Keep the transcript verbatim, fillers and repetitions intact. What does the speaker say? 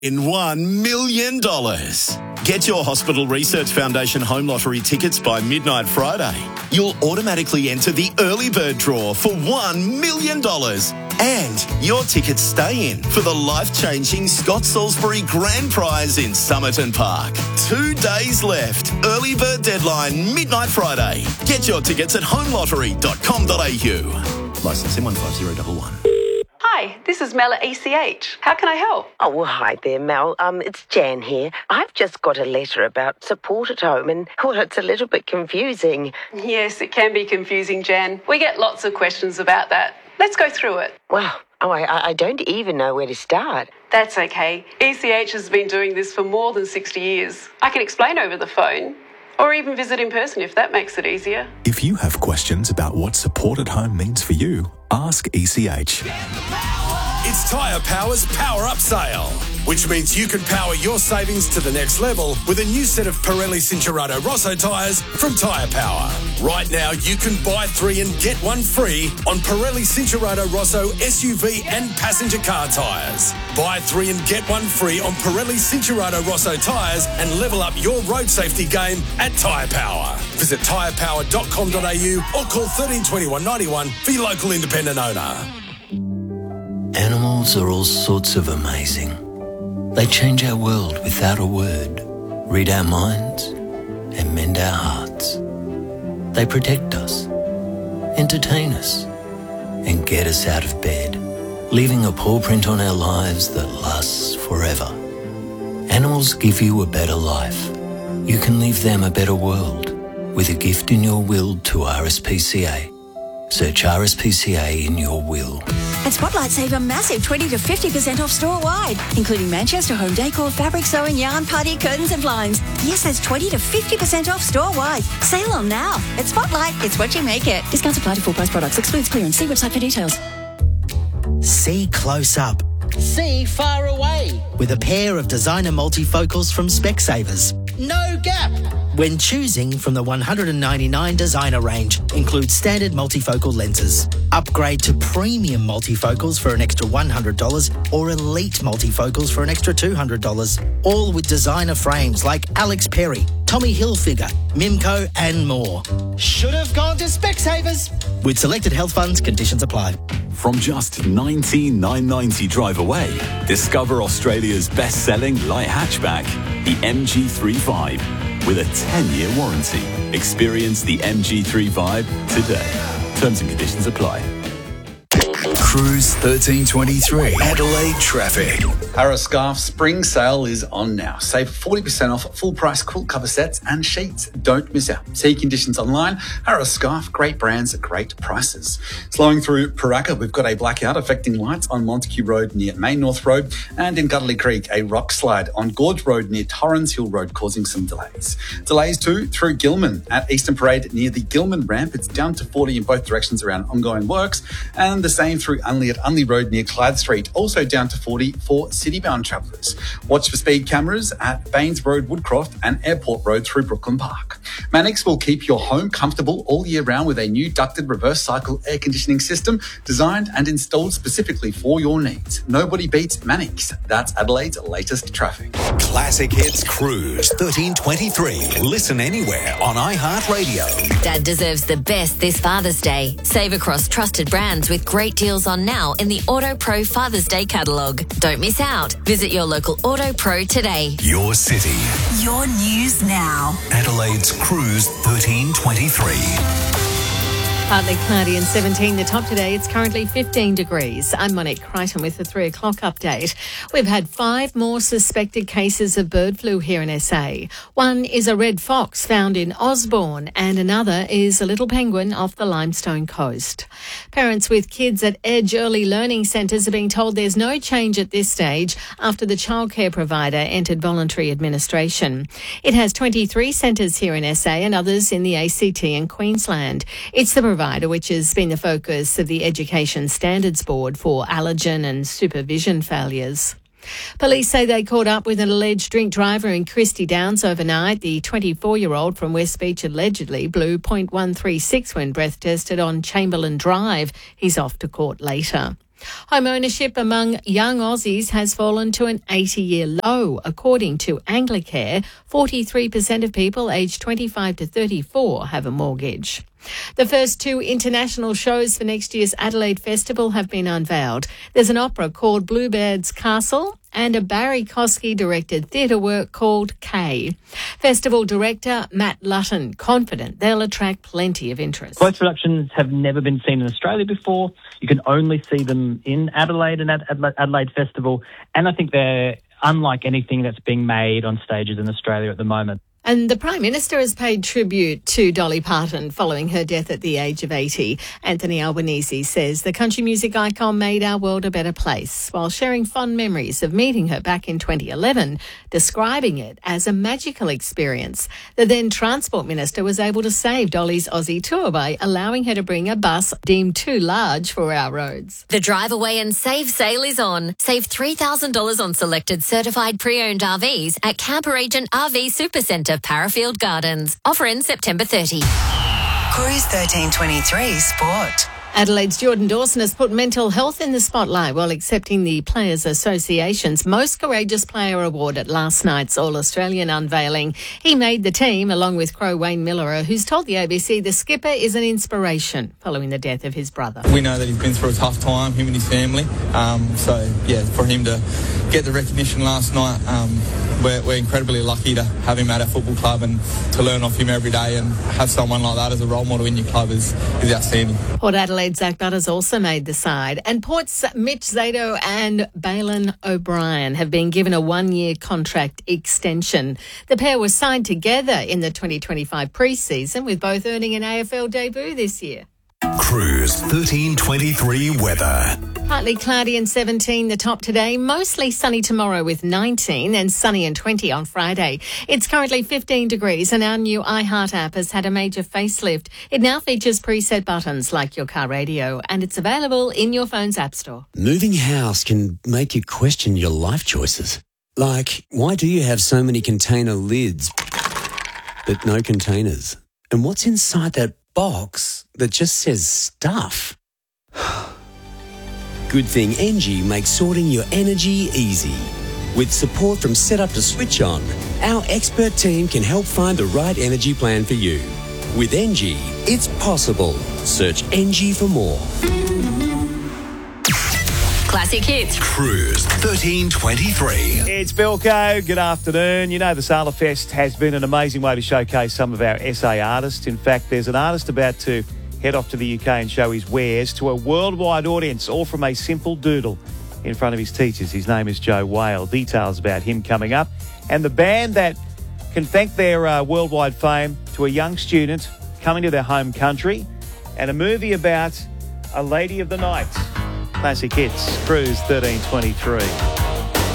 In one million dollars. Get your Hospital Research Foundation Home Lottery tickets by midnight Friday. You'll automatically enter the early bird draw for one million dollars. And your tickets stay in for the life-changing Scott Salisbury Grand Prize in Somerton Park. Two days left. Early bird deadline, midnight Friday. Get your tickets at home lottery dot com dot a u. Licence M one five zero one one. Hi, this is Mel at E C H. How can I help? Oh, well, hi there, Mel. Um, it's Jan here. I've just got a letter about support at home and, well, it's a little bit confusing. Yes, it can be confusing, Jan. We get lots of questions about that. Let's go through it. Well, oh, I, I don't even know where to start. That's okay. E C H has been doing this for more than sixty years. I can explain over the phone. Or even visit in person if that makes it easier. If you have questions about what support at home means for you, ask E C H. It's Tyre Power's Power Up Sale, which means you can power your savings to the next level with a new set of Pirelli Cincherato Rosso tyres from Tyre Power. Right now, you can buy three and get one free on Pirelli Cincherato Rosso S U V and passenger car tyres. Buy three and get one free on Pirelli Cincherato Rosso tyres and level up your road safety game at Tyre Power. Visit tyre power dot com dot a u or call thirteen twenty-one ninety-one for your local independent owner. Animals are all sorts of amazing. They change our world without a word, read our minds, and mend our hearts. They protect us, entertain us, and get us out of bed, leaving a paw print on our lives that lasts forever. Animals give you a better life. You can leave them a better world with a gift in your will to R S P C A. Search R S P C A in your will. And Spotlight save a massive twenty to fifty percent off store-wide, including Manchester home decor, fabric sewing, yarn, party, curtains and blinds. Yes, that's twenty to fifty percent off store-wide. Sale on now. At Spotlight, it's what you make it. Discounts apply to full-price products. Excludes clearance. See website for details. See close up. See far away. With a pair of designer multifocals from Specsavers. No gap. When choosing from the one hundred ninety-nine designer range, includes standard multifocal lenses. Upgrade to premium multifocals for an extra one hundred dollars or elite multifocals for an extra two hundred dollars. All with designer frames like Alex Perry, Tommy Hilfiger, Mimco and more. Should have gone to Specsavers. With selected health funds, conditions apply. From just nineteen thousand nine hundred ninety drive away, discover Australia's best-selling light hatchback, the M G thirty-five, with a ten-year warranty. Experience the M G thirty-five today. Terms and conditions apply. Cruise thirteen twenty-three. Adelaide traffic. Harris Scarf Spring Sale is on now. Save forty percent off full price quilt cover sets and sheets. Don't miss out. See conditions online. Harris Scarf, great brands at great prices. Slowing through Paraka, we've got a blackout affecting lights on Montague Road near Main North Road, and in Gutterley Creek, a rock slide on Gorge Road near Torrens Hill Road causing some delays. Delays too through Gilman at Eastern Parade near the Gilman ramp. It's down to forty in both directions around ongoing works, and the same through Unley at Unley Road near Clyde Street, also down to forty for city-bound travellers. Watch for speed cameras at Baines Road, Woodcroft and Airport Road through Brooklyn Park. Mannix will keep your home comfortable all year round with a new ducted reverse cycle air conditioning system designed and installed specifically for your needs. Nobody beats Mannix. That's Adelaide's latest traffic. Classic Hits Cruise thirteen twenty-three. Listen anywhere on iHeartRadio. Dad deserves the best this Father's Day. Save across trusted brands with great deals on now in the Auto Pro Father's Day catalogue. Don't miss out. Visit your local Auto Pro today. Your city. Your news now. Adelaide's Cruise thirteen twenty-three. Partly cloudy and seventeen. The top today, it's currently fifteen degrees. I'm Monique Crichton with the three o'clock update. We've had five more suspected cases of bird flu here in S A. One is a red fox found in Osborne and another is a little penguin off the Limestone coast. Parents with kids at Edge Early Learning Centres are being told there's no change at this stage after the childcare provider entered voluntary administration. It has twenty-three centres here in S A and others in the A C T and Queensland. It's the provider which has been the focus of the Education Standards Board for allergen and supervision failures. Police say they caught up with an alleged drink driver in Christie Downs overnight. The twenty-four-year-old from West Beach allegedly blew point one three six when breath tested on Chamberlain Drive. He's off to court later. Home ownership among young Aussies has fallen to an eighty-year low. According to Anglicare, forty-three percent of people aged twenty-five to thirty-four have a mortgage. The first two international shows for next year's Adelaide Festival have been unveiled. There's an opera called Bluebird's Castle and a Barry Kosky-directed theatre work called Kay. Festival director Matt Lutton confident they'll attract plenty of interest. Both productions have never been seen in Australia before. You can only see them in Adelaide and at Adelaide Festival, and I think they're unlike anything that's being made on stages in Australia at the moment. And the Prime Minister has paid tribute to Dolly Parton following her death at the age of eighty. Anthony Albanese says the country music icon made our world a better place, while sharing fond memories of meeting her back in twenty eleven, describing it as a magical experience. The then Transport Minister was able to save Dolly's Aussie tour by allowing her to bring a bus deemed too large for our roads. The Drive Away and Save sale is on. Save three thousand dollars on selected certified pre-owned R Vs at Camper Agent R V Supercentre, Parafield Gardens. Offer ends September thirtieth. Cruise thirteen twenty-three Sport. Adelaide's Jordan Dawson has put mental health in the spotlight while accepting the Players Association's Most Courageous Player Award at last night's All-Australian unveiling. He made the team along with Crow Wayne Miller, who's told the A B C the skipper is an inspiration following the death of his brother. We know that he's been through a tough time, him and his family. Um, so, yeah, for him to get the recognition last night, um, we're, we're incredibly lucky to have him at our football club and to learn off him every day, and have someone like that as a role model in your club is, is outstanding. Port Adelaide Zach Butters also made the side, and Port's Mitch Zato and Balin O'Brien have been given a one-year contract extension. The pair were signed together in the twenty twenty-five pre-season, with both earning an A F L debut this year. Cruise thirteen twenty-three weather. Partly cloudy and seventeen, the top today. Mostly sunny tomorrow with nineteen, and sunny and twenty on Friday. It's currently fifteen degrees, and our new iHeart app has had a major facelift. It now features preset buttons like your car radio, and it's available in your phone's app store. Moving house can make you question your life choices. Like, why do you have so many container lids, but no containers? And what's inside that box that just says stuff? Good thing Engie makes sorting your energy easy. With support from Set Up to Switch On, our expert team can help find the right energy plan for you. With Engie, it's possible. Search Engie for more. Classic hits. Cruise thirteen twenty-three. It's Belco. Good afternoon. You know, the Sailor Fest has been an amazing way to showcase some of our S A artists. In fact, there's an artist about to head off to the U K and show his wares to a worldwide audience, all from a simple doodle in front of his teachers. His name is Joe Whale. Details about him coming up. And the band that can thank their uh, worldwide fame to a young student coming to their home country, and a movie about a lady of the night. Classic hits. Cruise thirteen twenty-three.